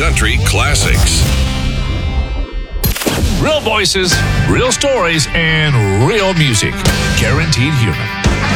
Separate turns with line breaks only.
country classics.
Real voices, real stories, and real music. Guaranteed human.